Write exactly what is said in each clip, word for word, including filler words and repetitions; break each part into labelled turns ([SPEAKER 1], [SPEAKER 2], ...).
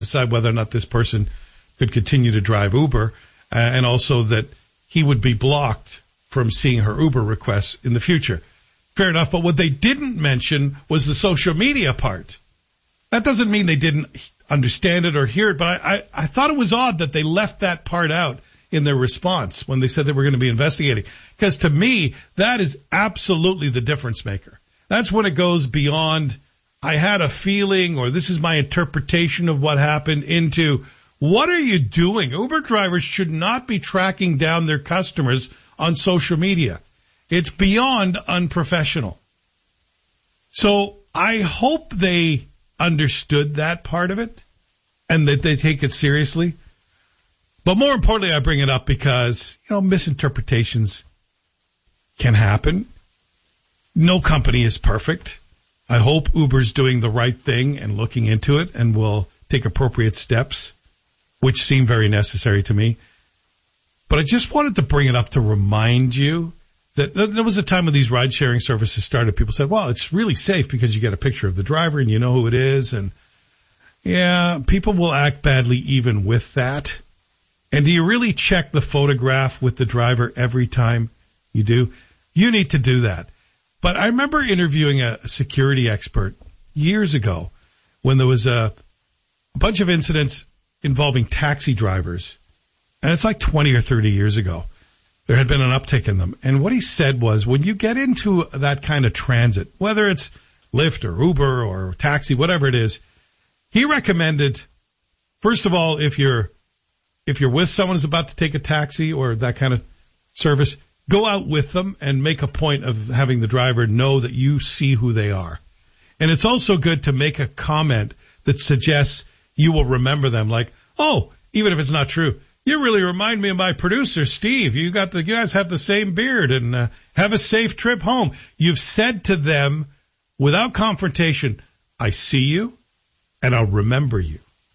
[SPEAKER 1] decide whether or not this person could continue to drive Uber, uh, and also that he would be blocked from seeing her Uber requests in the future. Fair enough, but what they didn't mention was the social media part. That doesn't mean they didn't understand it or hear it, but I, I, I thought it was odd that they left that part out in their response when they said they were going to be investigating. Because to me, that is absolutely the difference maker. That's when it goes beyond, I had a feeling, or this is my interpretation of what happened, into, what are you doing? Uber drivers should not be tracking down their customers on social media. It's beyond unprofessional. So I hope they understood that part of it and that they take it seriously. But more importantly, I bring it up because, you know, misinterpretations can happen. No company is perfect. I hope Uber's doing the right thing and looking into it and will take appropriate steps, which seem very necessary to me. But I just wanted to bring it up to remind you that there was a time when these ride-sharing services started, people said, well, it's really safe because you get a picture of the driver and you know who it is. And, yeah, people will act badly even with that. And do you really check the photograph with the driver every time you do? You need to do that. But I remember interviewing a security expert years ago when there was a bunch of incidents involving taxi drivers. And it's like twenty or thirty years ago. There had been an uptick in them. And what he said was, when you get into that kind of transit, whether it's Lyft or Uber or taxi, whatever it is, he recommended, first of all, if you're if you're with someone who's about to take a taxi or that kind of service, go out with them and make a point of having the driver know that you see who they are. And it's also good to make a comment that suggests you will remember them, like, oh, even if it's not true, you really remind me of my producer, Steve. You got the, you guys have the same beard, and uh, have a safe trip home. You've said to them without confrontation, I see you and I'll remember you.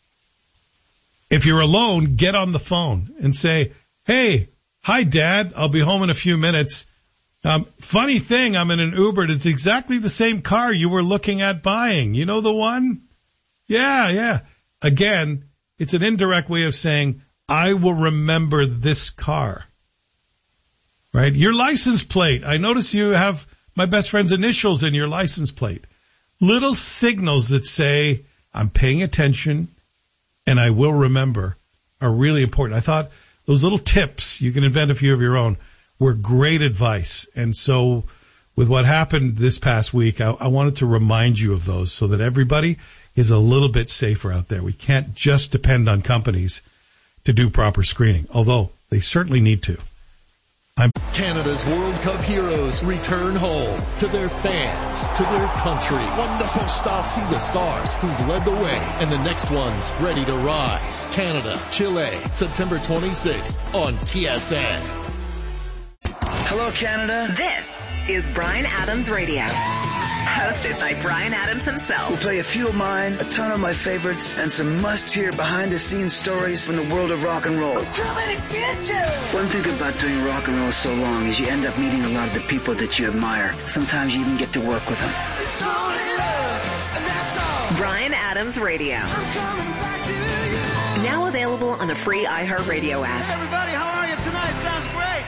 [SPEAKER 1] If you're alone, get on the phone and say, hey, hi, Dad. I'll be home in a few minutes. Um, funny thing, I'm in an Uber. It's exactly the same car you were looking at buying. You know the one? Yeah, yeah. Again, it's an indirect way of saying, I will remember this car. Right? Your license plate. I notice you have my best friend's initials in your license plate. Little signals that say, I'm paying attention and I will remember are really important. I thought those little tips, you can invent a few of your own, were great advice. And so with what happened this past week, I, I wanted to remind you of those so that everybody is a little bit safer out there. We can't just depend on companies to do proper screening, although they certainly need to. I'm
[SPEAKER 2] Canada's World Cup heroes return home to their fans, to their country. Wonderful stuff. See the stars who've led the way and the next ones ready to rise. Canada, Chile, September twenty-sixth on T S N.
[SPEAKER 3] Hello, Canada.
[SPEAKER 4] This is Bryan Adams Radio. Hosted by Bryan Adams himself.
[SPEAKER 3] We'll play a few of mine, a ton of my favorites, and some must-hear behind-the-scenes stories from the world of rock and roll. One thing about doing rock and roll so long is you end up meeting a lot of the people that you admire. Sometimes you even get to work with them.
[SPEAKER 4] Bryan Adams Radio. Now available on the free iHeartRadio app.
[SPEAKER 5] Everybody, how are you tonight? Sounds great.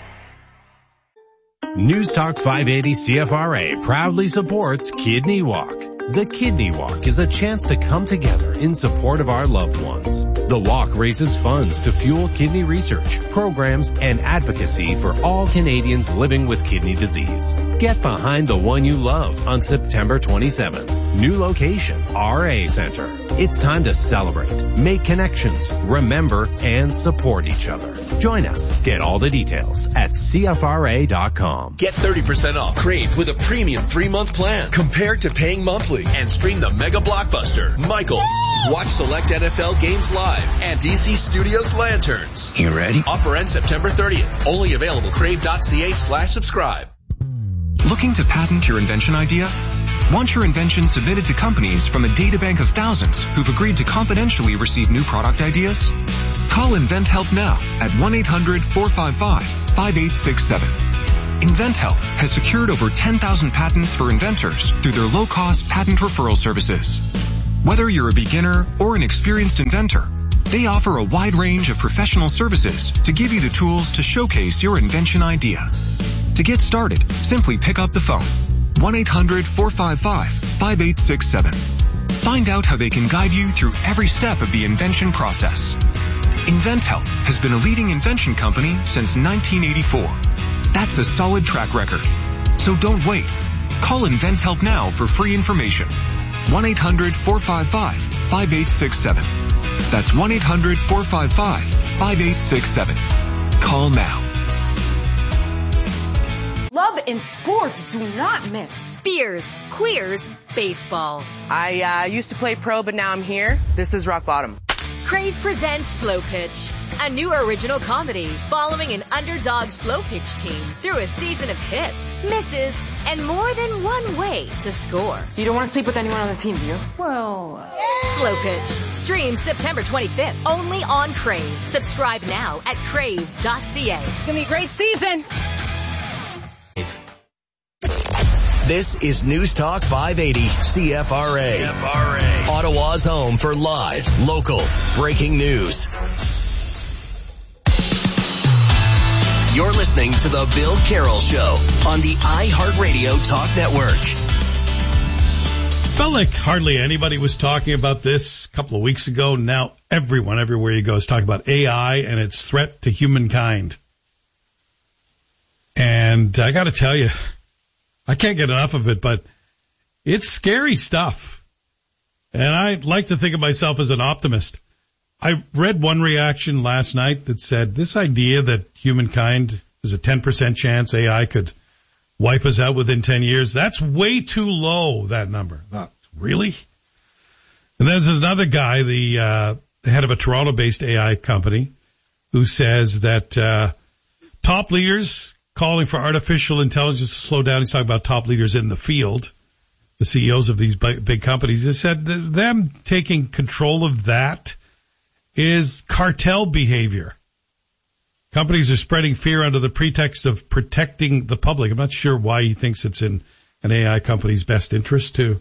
[SPEAKER 6] News Talk five eighty C F R A proudly supports Kidney Walk. The Kidney Walk is a chance to come together in support of our loved ones. The walk raises funds to fuel kidney research, programs, and advocacy for all Canadians living with kidney disease. Get behind the one you love on September twenty-seventh. New location, R A Center. It's time to celebrate, make connections, remember, and support each other. Join us. Get all the details at C F R A dot com.
[SPEAKER 2] Get thirty percent off Crave with a premium three-month plan compared to paying monthly, and stream the mega blockbuster, Michael. Watch select N F L games live and D C Studios Lanterns.
[SPEAKER 3] You ready?
[SPEAKER 2] Offer ends September thirtieth. Only available crave.ca slash subscribe.
[SPEAKER 7] Looking to patent your invention idea? Want your invention submitted to companies from a databank of thousands who've agreed to confidentially receive new product ideas? Call InventHelp now at one eight hundred four five five five eight six seven. InventHelp has secured over ten thousand patents for inventors through their low-cost patent referral services. Whether you're a beginner or an experienced inventor, they offer a wide range of professional services to give you the tools to showcase your invention idea. To get started, simply pick up the phone. one eight hundred four five five five eight six seven. Find out how they can guide you through every step of the invention process. InventHelp has been a leading invention company since nineteen eighty-four. That's a solid track record. So don't wait. Call InventHelp now for free information. one eight hundred four five five five eight six seven. That's one eight hundred four five five five eight six seven. Call now.
[SPEAKER 8] Love and sports do not mix.
[SPEAKER 9] Beers, queers, baseball.
[SPEAKER 10] I uh, used to play pro, but now I'm here. This is rock bottom.
[SPEAKER 9] Crave presents Slow Pitch, a new original comedy following an underdog slow pitch team through a season of hits, misses, and more than one way to score.
[SPEAKER 8] You don't want to sleep with anyone on the team, do you?
[SPEAKER 9] Well... Slow Pitch. Stream September twenty-fifth, only on Crave. Subscribe now at crave dot c a.
[SPEAKER 8] It's going to be a great season.
[SPEAKER 11] This is News Talk five eighty C F R A. C F R A. Ottawa's home for live, local, breaking news. You're listening to The Bill Carroll Show on the iHeartRadio Talk Network.
[SPEAKER 1] Felt like hardly anybody was talking about this a couple of weeks ago. Now everyone, everywhere you go, is talking about A I and its threat to humankind. And I got to tell you, I can't get enough of it, but it's scary stuff. And I like to think of myself as an optimist. I read one reaction last night that said this idea that humankind is a ten percent chance A I could wipe us out within ten years, that's way too low, that number. Not really? And there's another guy, the, uh, the head of a Toronto-based A I company, who says that uh, top leaders calling for artificial intelligence to slow down. He's talking about top leaders in the field, the C E Os of these big companies. He said that them taking control of that is cartel behavior. Companies are spreading fear under the pretext of protecting the public. I'm not sure why he thinks it's in an A I company's best interest to.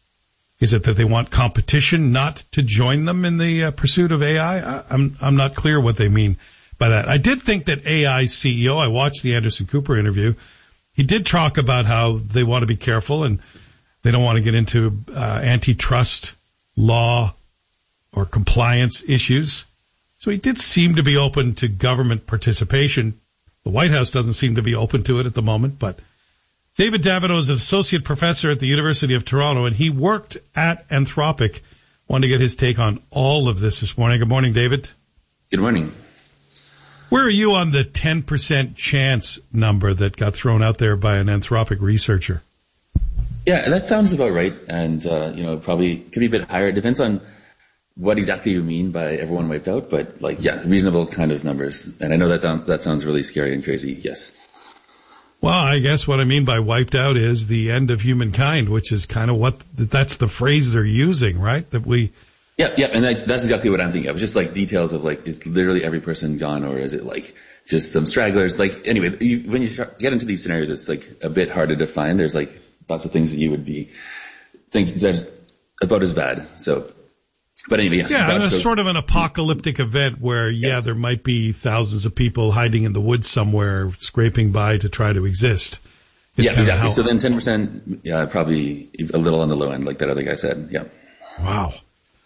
[SPEAKER 1] Is it that they want competition not to join them in the uh, pursuit of A I? I? I'm I'm not clear what they mean by that. I did think that A I C E O, I watched the Anderson Cooper interview, he did talk about how they want to be careful and they don't want to get into uh, antitrust law or compliance issues. So he did seem to be open to government participation. The White House doesn't seem to be open to it at the moment, but David Davidow is an associate professor at the University of Toronto, and he worked at Anthropic. Wanted to get his take on all of this this morning. Good morning, David.
[SPEAKER 12] Good morning.
[SPEAKER 1] Where are you on the ten percent chance number that got thrown out there by an Anthropic researcher?
[SPEAKER 12] Yeah, that sounds about right. And, uh, you know, probably could be a bit higher. It depends on what exactly you mean by everyone wiped out. But, like, yeah, reasonable kind of numbers. And I know that that sounds really scary and crazy. Yes.
[SPEAKER 1] Well, I guess what I mean by wiped out is the end of humankind, which is kind of what, that's the phrase they're using, right? That we...
[SPEAKER 12] Yeah, yeah, and that's, that's exactly what I'm thinking of. It's just like details of like, is literally every person gone, or is it like just some stragglers? Like, anyway, you, when you get into these scenarios, it's like a bit hard to define. There's like lots of things that you would be think that's about as bad. So, but anyway, yes.
[SPEAKER 1] Yeah, and a sort of an apocalyptic event where, yeah, yes, there might be thousands of people hiding in the woods somewhere, scraping by to try to exist.
[SPEAKER 12] Yeah, exactly. How... So then ten percent, yeah, probably a little on the low end, like that other guy said. Yeah.
[SPEAKER 1] Wow.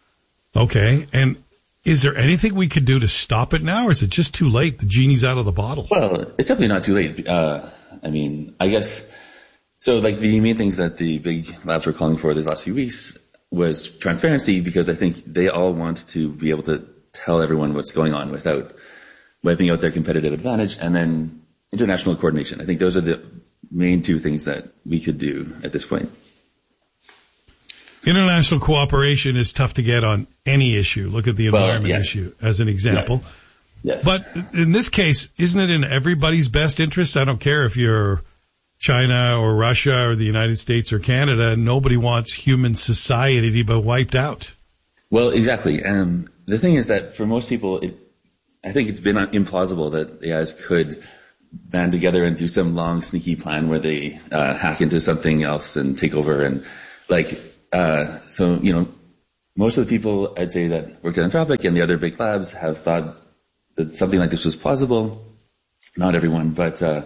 [SPEAKER 1] Okay, and is there anything we could do to stop it now, or is it just too late? The genie's out of the bottle.
[SPEAKER 12] Well, it's definitely not too late. Uh, I mean, I guess, so like the main things that the big labs were calling for these last few weeks was transparency, because I think they all want to be able to tell everyone what's going on without wiping out their competitive advantage, and then international coordination. I think those are the main two things that we could do at this point.
[SPEAKER 1] International cooperation is tough to get on any issue. Look at the environment well, yes. issue as an example.
[SPEAKER 12] Yeah. Yes.
[SPEAKER 1] But in this case, isn't it in everybody's best interest? I don't care if you're China or Russia or the United States or Canada. Nobody wants human society to be wiped out.
[SPEAKER 12] Well, exactly. Um, the thing is that for most people, it, I think it's been implausible that A Is could band together and do some long, sneaky plan where they uh, hack into something else and take over and like... Uh, so, you know, most of the people I'd say that worked at Anthropic and the other big labs have thought that something like this was plausible. Not everyone, but uh,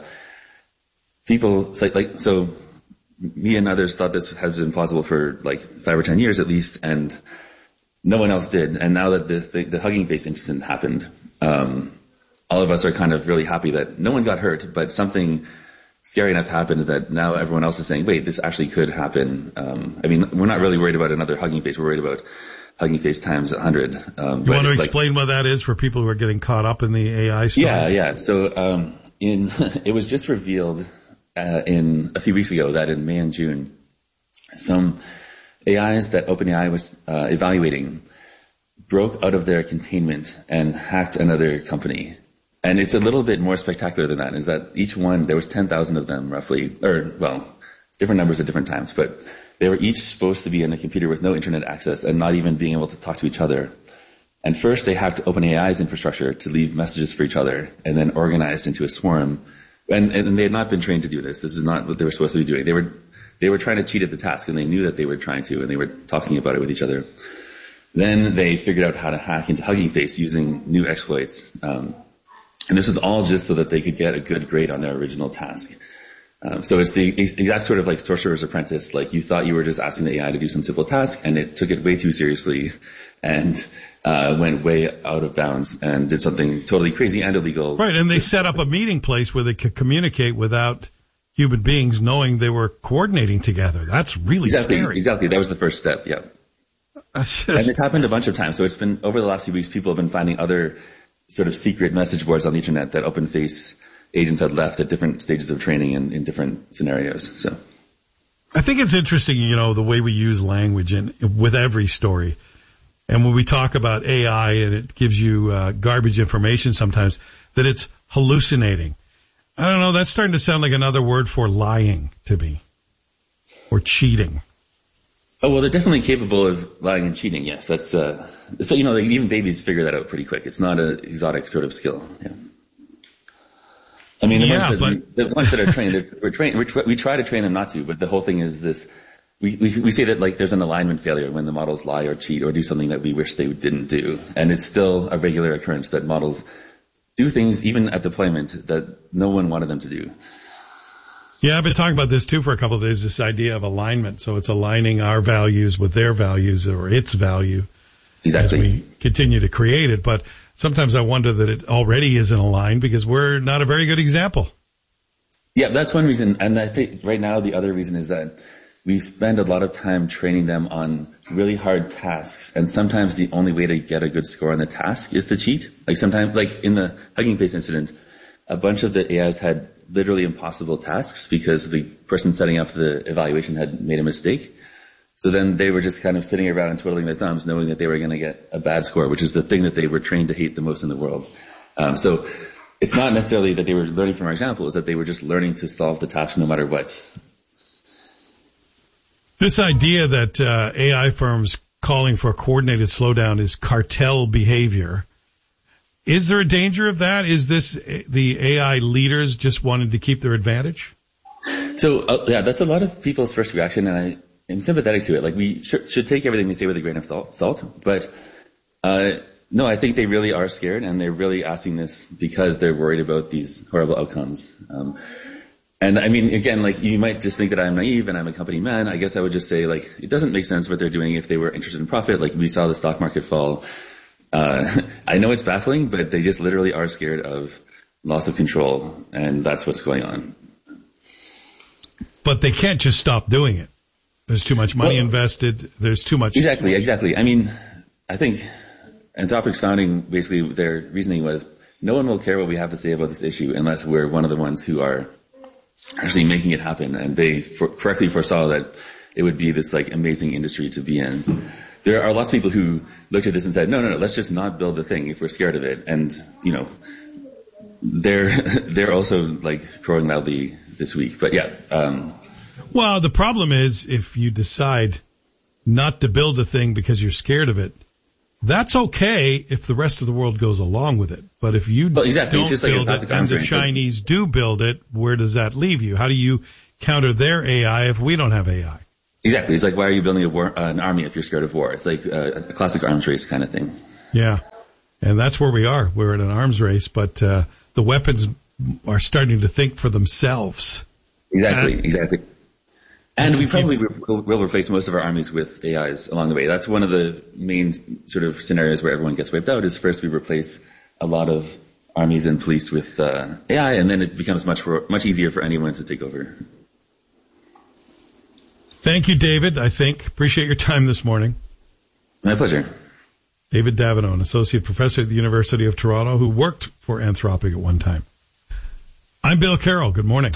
[SPEAKER 12] people like, like so. Me and others thought this has been plausible for like five or ten years at least, and no one else did. And now that the the, the Hugging Face incident happened, um, all of us are kind of really happy that no one got hurt, but something scary enough happened that now everyone else is saying, wait, this actually could happen. Um, I mean, we're not really worried about another Hugging Face. We're worried about Hugging Face times a hundred. Um,
[SPEAKER 1] you want to
[SPEAKER 12] like,
[SPEAKER 1] explain what that is for people who are getting caught up in the A I stuff?
[SPEAKER 12] Yeah, yeah. So um, in it was just revealed uh, in a few weeks ago that in May and June, some A Is that OpenAI was uh, evaluating broke out of their containment and hacked another company. And it's a little bit more spectacular than that, is that each one, there was ten thousand of them roughly, or, well, different numbers at different times, but they were each supposed to be in a computer with no internet access and not even being able to talk to each other. And first they hacked OpenAI's infrastructure to leave messages for each other and then organized into a swarm. And, and they had not been trained to do this. This is not what they were supposed to be doing. They were, they were trying to cheat at the task, and they knew that they were trying to, and they were talking about it with each other. Then they figured out how to hack into Hugging Face using new exploits. Um, And this is all just so that they could get a good grade on their original task. Um, so it's the exact sort of like Sorcerer's Apprentice. Like you thought you were just asking the A I to do some simple task, and it took it way too seriously and uh, went way out of bounds and did something totally crazy and illegal.
[SPEAKER 1] Right, and they set up a meeting place where they could communicate without human beings knowing they were coordinating together. That's really
[SPEAKER 12] exactly,
[SPEAKER 1] scary.
[SPEAKER 12] Exactly, that was the first step, yeah.
[SPEAKER 1] Just...
[SPEAKER 12] And it's happened a bunch of times. So it's been, over the last few weeks, people have been finding other sort of secret message boards on the internet that OpenFace agents had left at different stages of training and in different scenarios. So
[SPEAKER 1] I think it's interesting, you know, the way we use language in with every story. And when we talk about A I and it gives you uh, garbage information sometimes, that it's hallucinating. I don't know, that's starting to sound like another word for lying to me. Or cheating.
[SPEAKER 12] Oh, well, they're definitely capable of lying and cheating, yes. That's, uh, so, you know, like, even babies figure that out pretty quick. It's not an exotic sort of skill, yeah. I mean, the,
[SPEAKER 1] yeah,
[SPEAKER 12] ones, that,
[SPEAKER 1] but...
[SPEAKER 12] the ones that are trained, we're trained, we're, we try to train them not to, but the whole thing is this, we, we, we say that, like, there's an alignment failure when the models lie or cheat or do something that we wish they didn't do. And it's still a regular occurrence that models do things, even at deployment, that no one wanted them to do.
[SPEAKER 1] Yeah, I've been talking about this too for a couple of days, this idea of alignment. So it's aligning our values with their values or its value
[SPEAKER 12] exactly.
[SPEAKER 1] as we continue to create it. But sometimes I wonder that it already isn't aligned because we're not a very good example.
[SPEAKER 12] Yeah, that's one reason. And I think right now the other reason is that we spend a lot of time training them on really hard tasks. And sometimes the only way to get a good score on the task is to cheat. Like sometimes, like in the Hugging Face incident, a bunch of the A Is had literally impossible tasks because the person setting up the evaluation had made a mistake. So then they were just kind of sitting around and twiddling their thumbs knowing that they were going to get a bad score, which is the thing that they were trained to hate the most in the world. Um, so it's not necessarily that they were learning from our example, it's that they were just learning to solve the task no matter what.
[SPEAKER 1] This idea that uh, A I firms calling for a coordinated slowdown is cartel behavior. Is there a danger of that? Is this the A I leaders just wanting to keep their advantage?
[SPEAKER 12] So, uh, yeah, that's a lot of people's first reaction, and I am sympathetic to it. Like, we sh- should take everything they say with a grain of th- salt. But, uh, no, I think they really are scared, and they're really asking this because they're worried about these horrible outcomes. Um, and, I mean, again, like, you might just think that I'm naive and I'm a company man. I guess I would just say, like, it doesn't make sense what they're doing if they were interested in profit. Like, we saw the stock market fall. Uh, I know it's baffling, but they just literally are scared of loss of control, and that's what's going on.
[SPEAKER 1] But they can't just stop doing it. There's too much money well, invested. There's too much.
[SPEAKER 12] Exactly, exactly. I mean, I think Anthropic's founding, basically their reasoning was, no one will care what we have to say about this issue unless we're one of the ones who are actually making it happen. And they for, correctly foresaw that it would be this like amazing industry to be in. There are lots of people who looked at this and said, no, no, no, let's just not build the thing if we're scared of it. And, you know, they're, they're also like crowing loudly this week. But yeah. Um,
[SPEAKER 1] well, the problem is if you decide not to build a thing because you're scared of it, that's okay if the rest of the world goes along with it. But if you
[SPEAKER 12] well, exactly.
[SPEAKER 1] don't
[SPEAKER 12] it's just like
[SPEAKER 1] build it and the Chinese so. do build it, where does that leave you? How do you counter their A I if we don't have A I?
[SPEAKER 12] Exactly. It's like, why are you building a war, uh, an army if you're scared of war? It's like uh, a classic arms race kind of thing.
[SPEAKER 1] Yeah. And that's where we are. We're in an arms race, but uh, the weapons are starting to think for themselves.
[SPEAKER 12] Exactly,
[SPEAKER 1] and,
[SPEAKER 12] exactly. And we probably will, will replace most of our armies with A Is along the way. That's one of the main sort of scenarios where everyone gets wiped out, is first we replace a lot of armies and police with uh, A I, and then it becomes much much easier for anyone to take over.
[SPEAKER 1] Thank you, David, I think. Appreciate your time this morning.
[SPEAKER 12] My pleasure.
[SPEAKER 1] David Davineau, an associate professor at the University of Toronto who worked for Anthropic at one time. I'm Bill Carroll. Good morning.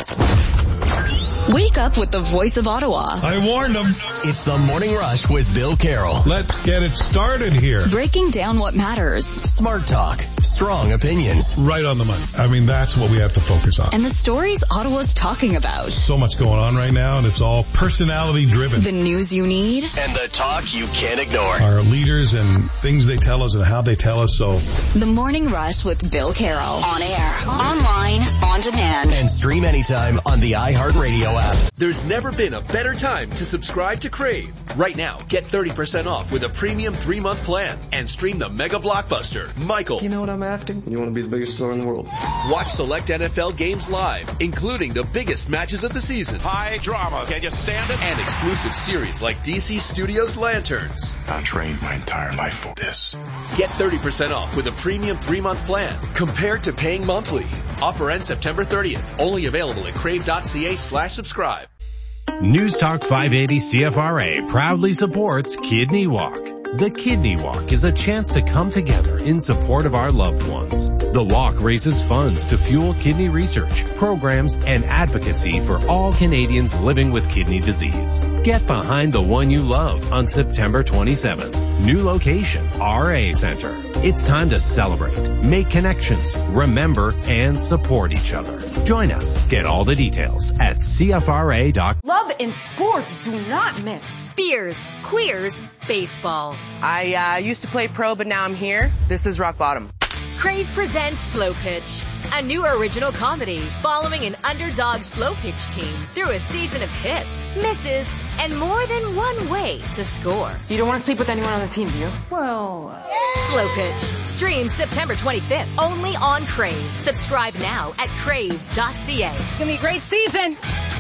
[SPEAKER 13] Wake up with the voice of Ottawa.
[SPEAKER 1] I warned them.
[SPEAKER 11] It's the Morning Rush with Bill Carroll.
[SPEAKER 1] Let's get it started here.
[SPEAKER 13] Breaking down what matters.
[SPEAKER 11] Smart talk. Strong opinions.
[SPEAKER 1] Right on the money. I mean, that's what we have to focus on.
[SPEAKER 13] And the stories Ottawa's talking about.
[SPEAKER 1] So much going on right now, and it's all personality driven.
[SPEAKER 13] The news you need.
[SPEAKER 11] And the talk you can't ignore.
[SPEAKER 1] Our leaders and things they tell us and how they tell us. So,
[SPEAKER 13] The Morning Rush with Bill Carroll. On air, online, on demand.
[SPEAKER 11] And stream anytime on the iHeartRadio app.
[SPEAKER 2] There's never been a better time to subscribe to Crave. Right now, get thirty percent off with a premium three-month plan and stream the mega blockbuster, Michael.
[SPEAKER 14] You know what I'm after? You want to be the biggest star in the world.
[SPEAKER 2] Watch select N F L games live, including the biggest matches of the season.
[SPEAKER 15] High drama. Can you stand it?
[SPEAKER 2] And exclusive series like D C Studios Lanterns.
[SPEAKER 15] I trained my entire life for this.
[SPEAKER 2] Get thirty percent off with a premium three-month plan compared to paying monthly. Offer ends September thirtieth. Only available at crave.ca slash subscribe.
[SPEAKER 6] News Talk five eighty C F R A proudly supports Kidney Walk. The Kidney Walk is a chance to come together in support of our loved ones. The walk raises funds to fuel kidney research, programs, and advocacy for all Canadians living with kidney disease. Get behind the one you love on September twenty-seventh. New location, R A Center. It's time to celebrate, make connections, remember, and support each other. Join us. Get all the details at C F R A dot com.
[SPEAKER 8] Love in sports do not mix.
[SPEAKER 9] Beers, queers, baseball.
[SPEAKER 10] I uh, used to play pro, but now I'm here. This is rock bottom.
[SPEAKER 9] Crave presents Slow Pitch, a new original comedy following an underdog slow pitch team through a season of hits, misses, and more than one way to score.
[SPEAKER 8] You don't want to sleep with anyone on the team, do you?
[SPEAKER 10] Well,
[SPEAKER 8] uh...
[SPEAKER 9] Slow Pitch streams September twenty-fifth only on Crave. Subscribe now at crave dot c a.
[SPEAKER 8] It's gonna be a great season.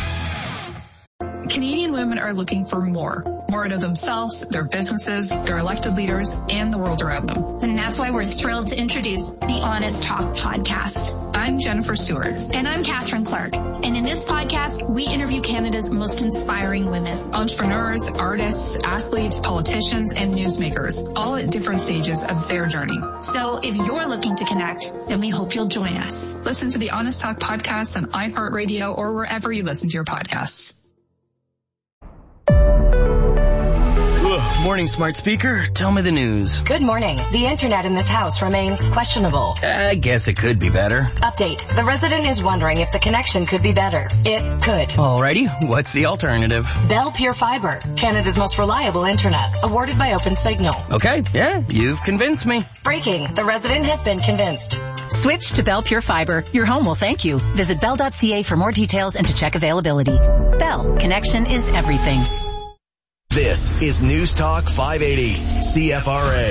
[SPEAKER 16] Canadian women are looking for more. More out of themselves, their businesses, their elected leaders, and the world around them.
[SPEAKER 17] And that's why we're thrilled to introduce the Honest Talk podcast.
[SPEAKER 16] I'm Jennifer Stewart.
[SPEAKER 17] And I'm Catherine Clark. And in this podcast, we interview Canada's most inspiring women.
[SPEAKER 16] Entrepreneurs, artists, athletes, politicians, and newsmakers, all at different stages of their journey.
[SPEAKER 17] So if you're looking to connect, then we hope you'll join us.
[SPEAKER 16] Listen to the Honest Talk podcast on iHeartRadio or wherever you listen to your podcasts.
[SPEAKER 18] Morning, smart speaker. Tell me the news.
[SPEAKER 19] Good morning. The internet in this house remains questionable.
[SPEAKER 18] I guess it could be better.
[SPEAKER 19] Update. The resident is wondering if the connection could be better. It could.
[SPEAKER 18] Alrighty. What's the alternative?
[SPEAKER 19] Bell Pure Fiber, Canada's most reliable internet, awarded by OpenSignal.
[SPEAKER 18] Okay. Yeah, you've convinced me.
[SPEAKER 19] Breaking. The resident has been convinced.
[SPEAKER 20] Switch to Bell Pure Fiber. Your home will thank you. Visit bell dot c a for more details and to check availability. Bell. Connection is everything.
[SPEAKER 11] This is News Talk five eighty C F R A.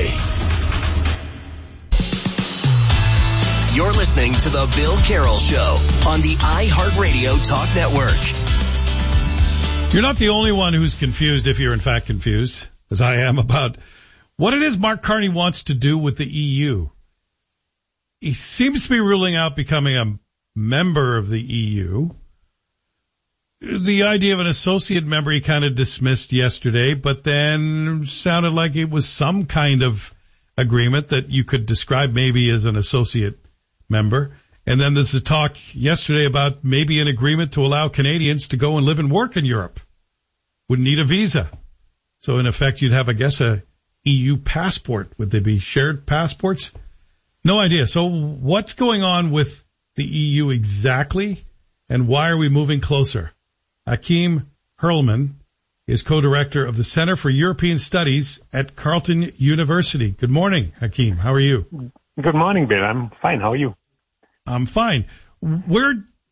[SPEAKER 11] You're listening to the Bill Carroll Show on the iHeartRadio Talk Network.
[SPEAKER 1] You're not the only one who's confused, if you're in fact confused, as I am, about what it is Mark Carney wants to do with the E U. He seems to be ruling out becoming a member of the E U. The idea of an associate member he kind of dismissed yesterday, but then sounded like it was some kind of agreement that you could describe maybe as an associate member. And then there's a talk yesterday about maybe an agreement to allow Canadians to go and live and work in Europe. Wouldn't need a visa. So in effect, you'd have, I guess, a E U passport. Would they be shared passports? No idea. So what's going on with the E U exactly, and why are we moving closer? Hakeem Hurlman is co-director of the Center for European Studies at Carleton University. Good morning, Hakeem. How are you?
[SPEAKER 21] Good morning, Bill. I'm fine. How are you?
[SPEAKER 1] I'm fine. Where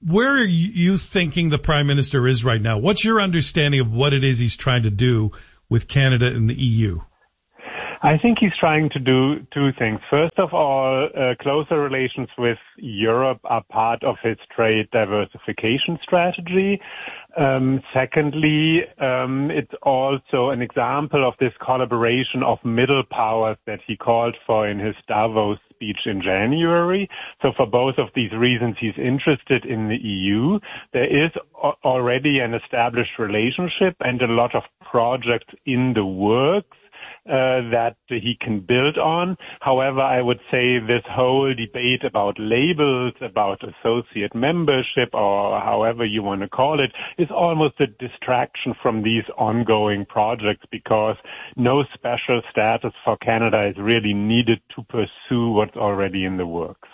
[SPEAKER 1] where are you thinking the Prime Minister is right now? What's your understanding of what it is he's trying to do with Canada and the E U?
[SPEAKER 21] I think he's trying to do two things. First of all, uh, closer relations with Europe are part of his trade diversification strategy. Um, secondly, um, it's also an example of this collaboration of middle powers that he called for in his Davos speech in January. So for both of these reasons, he's interested in the E U. There is already an established relationship and a lot of projects in the works Uh, that he can build on. However, I would say this whole debate about labels, about associate membership, or however you want to call it, is almost a distraction from these ongoing projects, because no special status for Canada is really needed to pursue what's already in the works.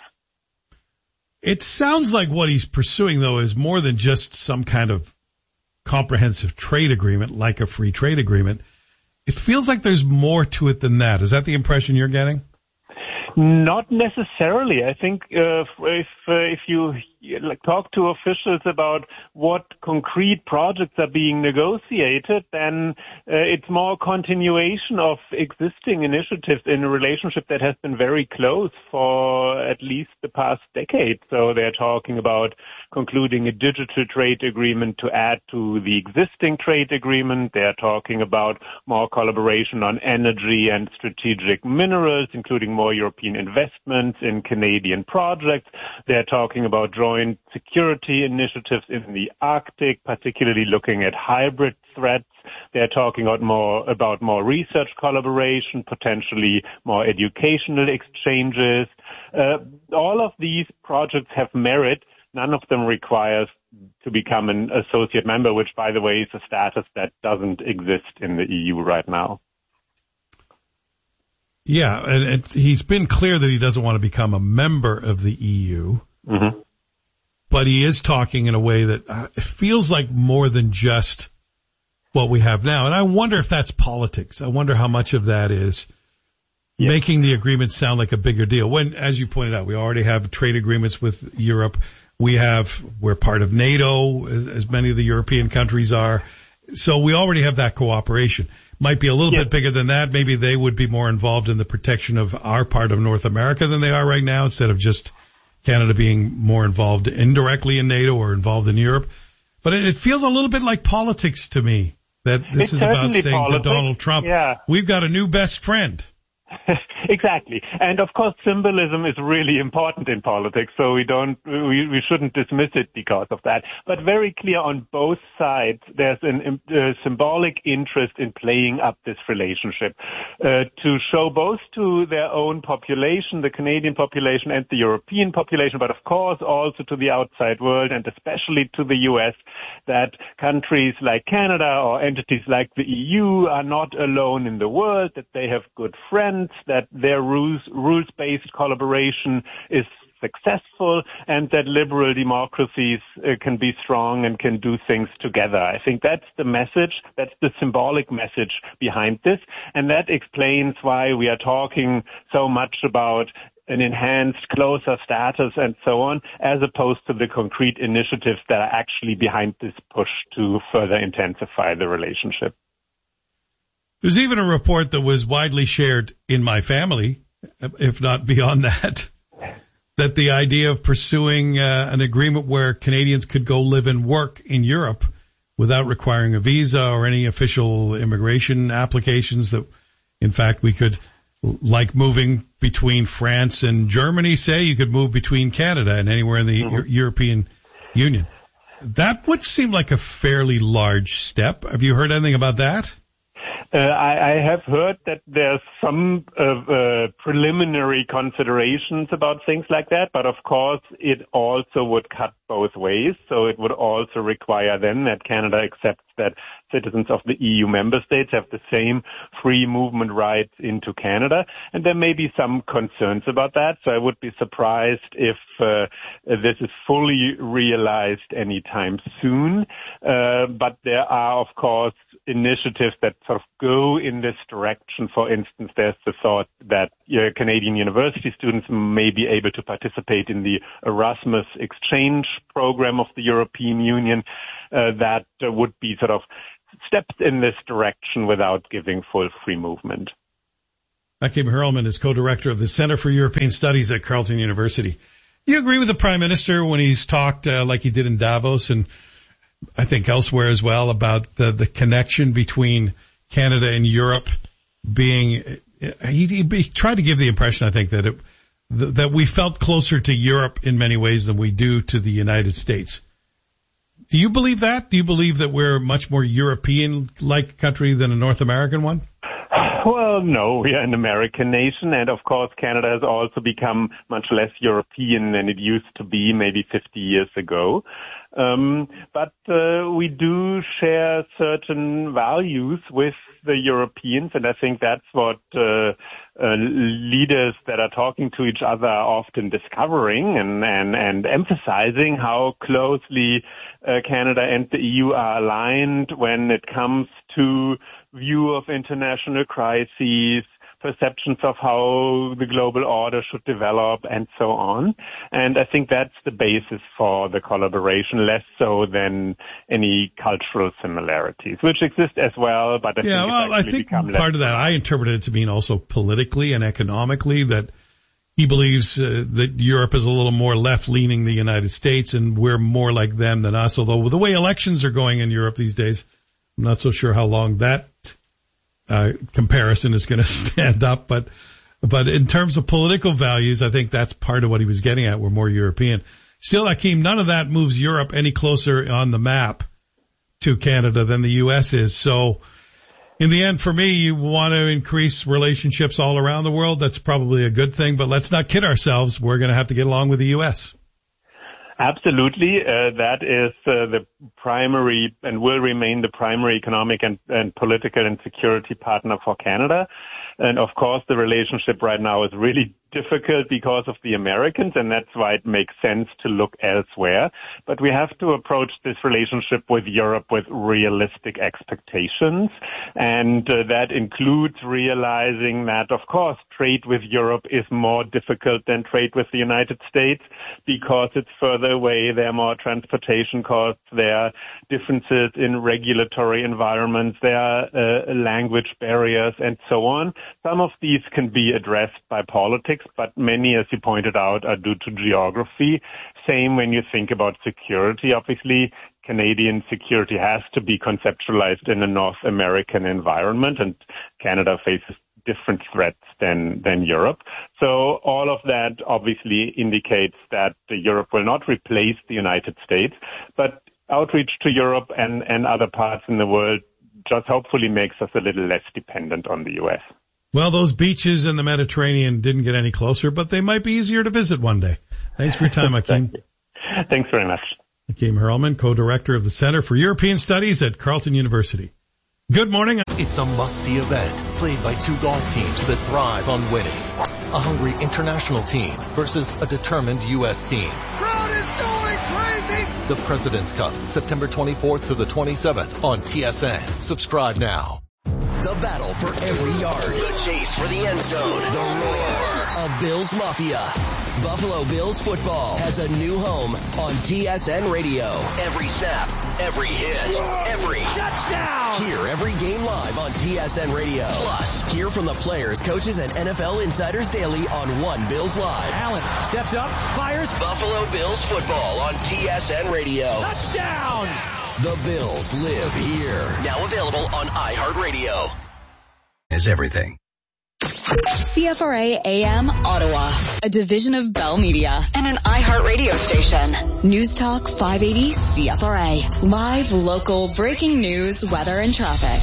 [SPEAKER 1] It sounds like what he's pursuing, though, is more than just some kind of comprehensive trade agreement, like a free trade agreement. It feels like there's more to it than that. Is that the impression you're getting?
[SPEAKER 21] Not necessarily. I think uh, if uh, if you like talk to officials about what concrete projects are being negotiated, then uh, it's more continuation of existing initiatives in a relationship that has been very close for at least the past decade. So they're talking about concluding a digital trade agreement to add to the existing trade agreement. They're talking about more collaboration on energy and strategic minerals, including more European investments in Canadian projects. They're talking about joint security initiatives in the Arctic, particularly looking at hybrid threats. They're talking about more, about more research collaboration, potentially more educational exchanges. Uh, all of these projects have merit. None of them requires to become an associate member, which, by the way, is a status that doesn't exist in the E U right now.
[SPEAKER 1] Yeah, and, and he's been clear that he doesn't want to become a member of the E U,
[SPEAKER 21] mm-hmm.
[SPEAKER 1] but he is talking in a way that uh, it feels like more than just what we have now. And I wonder if that's politics. I wonder how much of that is yeah. making the agreement sound like a bigger deal. When, as you pointed out, we already have trade agreements with Europe. We have, we're part of NATO, as, as many of the European countries are. So we already have that cooperation. Might be a little yeah. bit bigger than that. Maybe they would be more involved in the protection of our part of North America than they are right now, instead of just Canada being more involved indirectly in NATO or involved in Europe. But it, it feels a little bit like politics to me, that this
[SPEAKER 21] it's
[SPEAKER 1] is about saying
[SPEAKER 21] politics.
[SPEAKER 1] to Donald Trump,
[SPEAKER 21] yeah.
[SPEAKER 1] we've got a new best friend.
[SPEAKER 21] Exactly. And of course, symbolism is really important in politics, so we don't, we, we shouldn't dismiss it because of that. But very clear on both sides, there's an uh, symbolic interest in playing up this relationship, uh, to show both to their own population, the Canadian population and the European population, but of course also to the outside world and especially to the U S, that countries like Canada or entities like the E U are not alone in the world, that they have good friends, that their rules, rules-based collaboration is successful, and that liberal democracies uh, can be strong and can do things together. I think that's the message, that's the symbolic message behind this, and that explains why we are talking so much about an enhanced, closer status and so on, as opposed to the concrete initiatives that are actually behind this push to further intensify the relationship.
[SPEAKER 1] There's even a report that was widely shared in my family, if not beyond that, that the idea of pursuing uh, an agreement where Canadians could go live and work in Europe without requiring a visa or any official immigration applications, that in fact we could, like moving between France and Germany, say, you could move between Canada and anywhere in the mm-hmm. European Union. That would seem like a fairly large step. Have you heard anything about that?
[SPEAKER 21] Uh, I, I have heard that there's some uh, uh, preliminary considerations about things like that, but of course it also would cut both ways. So it would also require then that Canada accepts that citizens of the E U member states have the same free movement rights into Canada. And there may be some concerns about that. So I would be surprised if uh, this is fully realized anytime soon. Uh, but there are, of course, initiatives that sort of go in this direction. For instance, there's the thought that uh, Canadian university students may be able to participate in the Erasmus exchange program of the European Union. Uh, that uh, would be sort of steps in this direction without giving full free movement.
[SPEAKER 1] Achim Hurlman is co-director of the Center for European Studies at Carleton University. Do you agree with the Prime Minister when he's talked uh, like he did in Davos and I think elsewhere as well about the, the connection between Canada and Europe being, he, he, he tried to give the impression, I think, that it, that we felt closer to Europe in many ways than we do to the United States. Do you believe that? Do you believe that we're a much more European-like country than a North American one?
[SPEAKER 21] Well, no, we are an American nation, and of course Canada has also become much less European than it used to be maybe fifty years ago. Um, but uh, we do share certain values with the Europeans, and I think that's what uh, uh, leaders that are talking to each other are often discovering and, and, and emphasizing how closely uh, Canada and the E U are aligned when it comes to view of international crises, perceptions of how the global order should develop, and so on. And I think that's the basis for the collaboration, less so than any cultural similarities, which exist as well, but I
[SPEAKER 1] yeah,
[SPEAKER 21] think
[SPEAKER 1] well, I think part of that, I interpreted it to mean also politically and economically, that he believes uh, that Europe is a little more left-leaning than the United States, and we're more like them than us, although the way elections are going in Europe these days, I'm not so sure how long that Uh, comparison is going to stand up, but but in terms of political values, I think that's part of what he was getting at. We're more European. Still, Achim, none of that moves Europe any closer on the map to Canada than the U S is. So, in the end, for me, you want to increase relationships all around the world. That's probably a good thing, but let's not kid ourselves. We're going to have to get along with the U S.
[SPEAKER 21] Absolutely. Uh, that is uh, the primary and will remain the primary economic and, and political and security partner for Canada. And of course, the relationship right now is really difficult because of the Americans, and that's why it makes sense to look elsewhere. But we have to approach this relationship with Europe with realistic expectations, and uh, that includes realizing that, of course, trade with Europe is more difficult than trade with the United States because it's further away. There are more transportation costs. There are differences in regulatory environments. There are uh, language barriers and so on. Some of these can be addressed by politics, but many, as you pointed out, are due to geography. Same when you think about security. Obviously, Canadian security has to be conceptualized in a North American environment, and Canada faces different threats than, than Europe. So all of that obviously indicates that Europe will not replace the United States, but outreach to Europe and, and other parts in the world just hopefully makes us a little less dependent on the U S.
[SPEAKER 1] Well, those beaches in the Mediterranean didn't get any closer, but they might be easier to visit one day. Thanks for your time, Achim.
[SPEAKER 21] Thanks very much.
[SPEAKER 1] Achim Hurlman, co-director of the Center for European Studies at Carleton University. Good morning.
[SPEAKER 2] It's a must-see event played by two golf teams that thrive on winning. A hungry international team versus a determined U S team.
[SPEAKER 5] Crowd is going crazy!
[SPEAKER 2] The President's Cup, September twenty-fourth to the twenty-seventh on T S N. Subscribe now.
[SPEAKER 11] The battle for every yard. The chase for the end zone. The roar of Bills Mafia. Buffalo Bills football has a new home on T S N Radio. Every snap, every hit, every touchdown. Hear every game live on T S N Radio. Plus, hear from the players, coaches, and N F L insiders daily on One Bills Live.
[SPEAKER 5] Allen steps up, fires.
[SPEAKER 11] Buffalo Bills football on T S N Radio.
[SPEAKER 5] Touchdown.
[SPEAKER 11] The Bills live here. Now available on iHeartRadio.
[SPEAKER 18] Is everything.
[SPEAKER 13] C F R A A M Ottawa, a division of Bell Media and an iHeartRadio station. News Talk five eighty C F R A. Live, local, breaking news, weather, and traffic.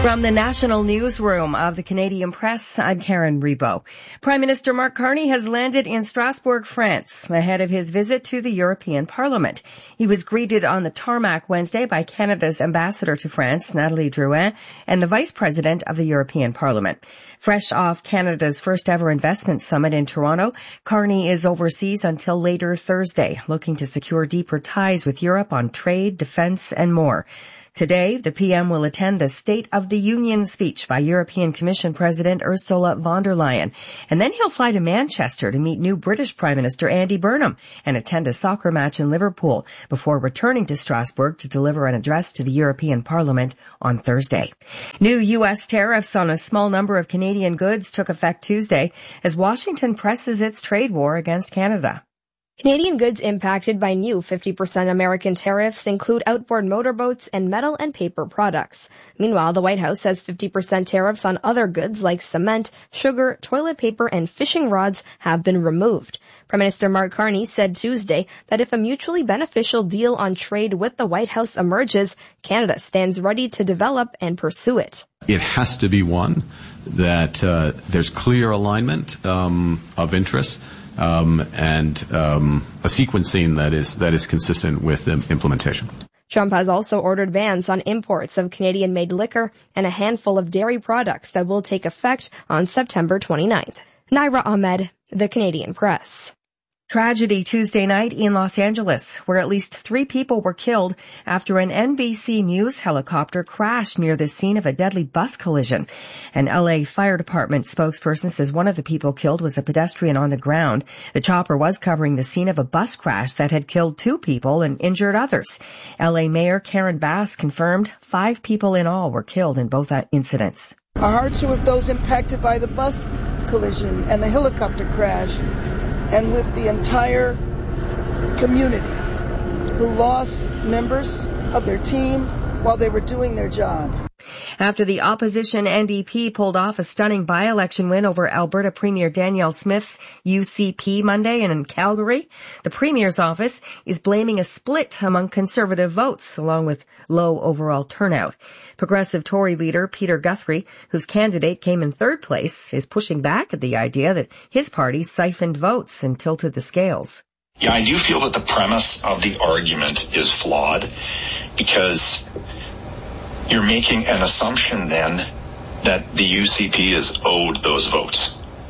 [SPEAKER 4] From the national newsroom of the Canadian Press, I'm Karen Rebo. Prime Minister Mark Carney has landed in Strasbourg, France, ahead of his visit to the European Parliament. He was greeted on the tarmac Wednesday by Canada's ambassador to France, Nathalie Drouin, and the Vice President of the European Parliament. Fresh off Canada's first ever investment summit in Toronto, Carney is overseas until later Thursday, looking to secure deeper ties with Europe on trade, defense, and more. Today, the P M will attend the State of the Union speech by European Commission President Ursula von der Leyen. And then he'll fly to Manchester to meet new British Prime Minister Andy Burnham and attend a soccer match in Liverpool before returning to Strasbourg to deliver an address to the European Parliament on Thursday. New U S tariffs on a small number of Canadian goods took effect Tuesday as Washington presses its trade war against Canada.
[SPEAKER 22] Canadian goods impacted by new fifty percent American tariffs include outboard motorboats and metal and paper products. Meanwhile, the White House says fifty percent tariffs on other goods like cement, sugar, toilet paper, and fishing rods have been removed. Prime Minister Mark Carney said Tuesday that if a mutually beneficial deal on trade with the White House emerges, Canada stands ready to develop and pursue it.
[SPEAKER 23] It has to be one that uh, there's clear alignment um, of interests. Um, and um, a sequencing that is that is consistent with the implementation.
[SPEAKER 22] Trump has also ordered bans on imports of Canadian-made liquor and a handful of dairy products that will take effect on September twenty-ninth. Naira Ahmed, The Canadian Press.
[SPEAKER 4] Tragedy Tuesday night in Los Angeles, where at least three people were killed after an N B C News helicopter crashed near the scene of a deadly bus collision. An L A Fire Department spokesperson says one of the people killed was a pedestrian on the ground. The chopper was covering the scene of a bus crash that had killed two people and injured others. L A Mayor Karen Bass confirmed five people in all were killed in both incidents.
[SPEAKER 24] Our hearts are with those impacted by the bus collision and the helicopter crash, and with the entire community who lost members of their team while they were doing their job.
[SPEAKER 4] After the opposition N D P pulled off a stunning by-election win over Alberta Premier Danielle Smith's U C P Monday in Calgary, the Premier's office is blaming a split among Conservative votes, along with low overall turnout. Progressive Tory leader Peter Guthrie, whose candidate came in third place, is pushing back at the idea that his party siphoned votes and tilted the scales.
[SPEAKER 25] Yeah, I do feel that the premise of the argument is flawed because you're making an assumption then that the U C P is owed those votes,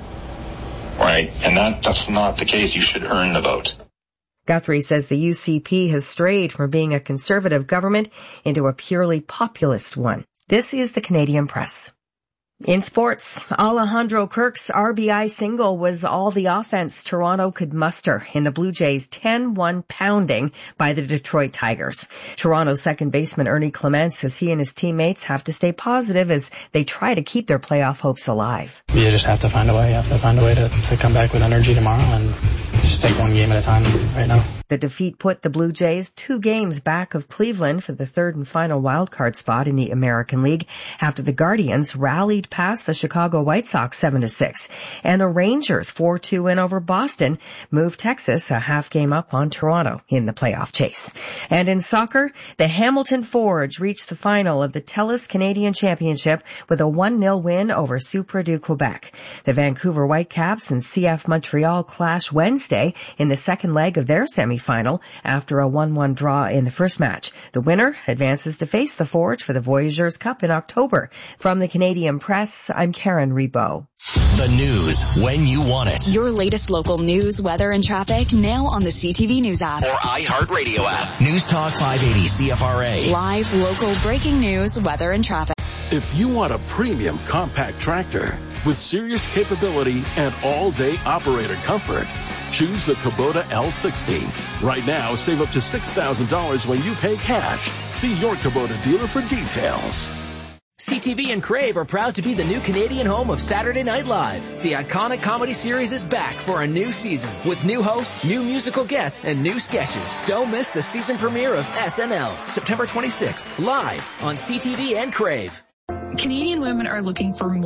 [SPEAKER 25] right? And that, that's not the case. You should earn the vote.
[SPEAKER 4] Guthrie says the U C P has strayed from being a conservative government into a purely populist one. This is the Canadian Press. In sports, Alejandro Kirk's R B I single was all the offense Toronto could muster in the Blue Jays' ten one pounding by the Detroit Tigers. Toronto second baseman Ernie Clements says he and his teammates have to stay positive as they try to keep their playoff hopes alive.
[SPEAKER 26] You just have to find a way. You have to find a way to, to come back with energy tomorrow and just take one game at a time right now.
[SPEAKER 4] The defeat put the Blue Jays two games back of Cleveland for the third and final wildcard spot in the American League after the Guardians rallied past the Chicago White Sox seven to six. And the Rangers four two win over Boston moved Texas a half game up on Toronto in the playoff chase. And in soccer, the Hamilton Forge reached the final of the TELUS Canadian Championship with a one nil win over Supra du Quebec. The Vancouver Whitecaps and C F Montreal clash Wednesday in the second leg of their semifinal after a one one draw in the first match. The winner advances to face the Forge for the Voyageurs Cup in October. From the Canadian Press, I'm Karen Rebo.
[SPEAKER 11] The news when you want it.
[SPEAKER 13] Your latest local news, weather, and traffic now on the C T V News app.
[SPEAKER 11] Or iHeartRadio app. News Talk five eighty C F R A.
[SPEAKER 13] Live, local, breaking news, weather, and traffic.
[SPEAKER 27] If you want a premium compact tractor with serious capability and all-day operator comfort, choose the Kubota L sixty. Right now, save up to six thousand dollars when you pay cash. See your Kubota dealer for details.
[SPEAKER 28] C T V and Crave are proud to be the new Canadian home of Saturday Night Live. The iconic comedy series is back for a new season with new hosts, new musical guests, and new sketches. Don't miss the season premiere of S N L, September twenty-sixth, live on C T V and Crave.
[SPEAKER 16] Canadian women are looking for more.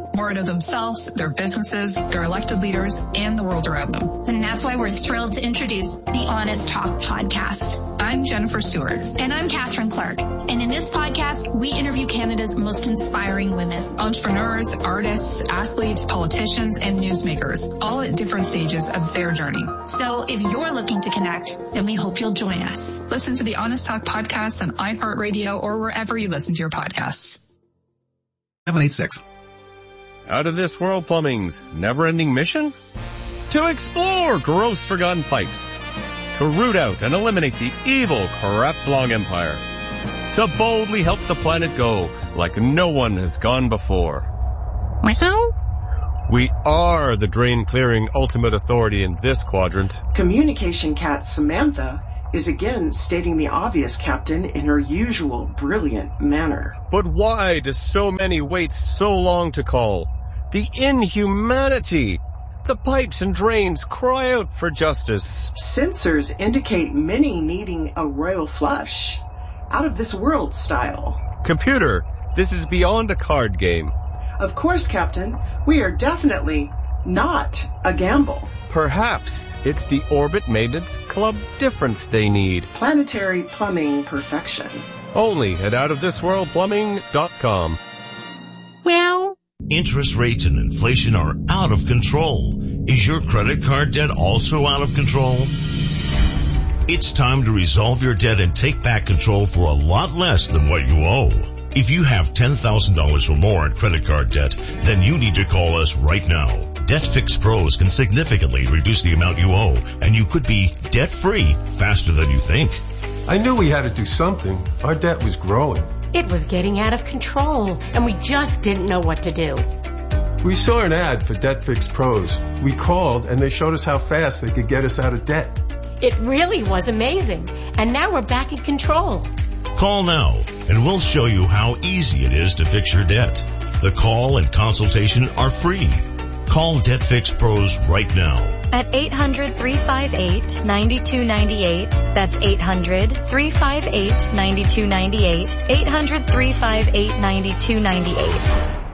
[SPEAKER 16] more out of themselves, their businesses, their elected leaders, and the world around them.
[SPEAKER 17] And that's why we're thrilled to introduce the Honest Talk podcast.
[SPEAKER 16] I'm Jennifer Stewart.
[SPEAKER 17] And I'm Catherine Clark. And in this podcast, we interview Canada's most inspiring women.
[SPEAKER 16] Entrepreneurs, artists, athletes, politicians, and newsmakers, all at different stages of their journey.
[SPEAKER 17] So if you're looking to connect, then we hope you'll join us.
[SPEAKER 16] Listen to the Honest Talk podcast on iHeartRadio or wherever you listen to your podcasts.
[SPEAKER 3] seven eight six.
[SPEAKER 6] Out of This World Plumbing's never-ending mission? To explore gross forgotten pipes. To root out and eliminate the evil Kratz-Long Empire. To boldly help the planet go like no one has gone before.
[SPEAKER 7] Wow.
[SPEAKER 6] We are the drain-clearing ultimate authority in this quadrant.
[SPEAKER 9] Communication cat Samantha is again stating the obvious, Captain, in her usual brilliant manner.
[SPEAKER 6] But why do so many wait so long to call? The inhumanity! The pipes and drains cry out for justice.
[SPEAKER 9] Sensors indicate many needing a royal flush. Out of this world style.
[SPEAKER 6] Computer, this is beyond a card game.
[SPEAKER 9] Of course, Captain. We are definitely not a gamble.
[SPEAKER 6] Perhaps it's the Orbit Maintenance Club difference they need.
[SPEAKER 9] Planetary plumbing perfection.
[SPEAKER 6] Only at out of this world plumbing dot com.
[SPEAKER 7] Well,
[SPEAKER 10] interest rates and inflation are out of control. Is your credit card debt also out of control? It's time to resolve your debt and take back control for a lot less than what you owe. If you have ten thousand dollars or more in credit card debt, then you need to call us right now. DebtFix Pros can significantly reduce the amount you owe, and you could be debt-free faster than you think.
[SPEAKER 12] I knew we had to do something. Our debt was growing.
[SPEAKER 14] It was getting out of control, and we just didn't know what to do.
[SPEAKER 12] We saw an ad for DebtFix Pros. We called, and they showed us how fast they could get us out of debt.
[SPEAKER 14] It really was amazing, and now we're back in control.
[SPEAKER 10] Call now, and we'll show you how easy it is to fix your debt. The call and consultation are free. Call DebtFix Pros right now.
[SPEAKER 15] At eight hundred, three five eight, nine two nine eight. That's eight hundred, three five eight, nine two nine eight. eight hundred, three five eight, nine two nine eight.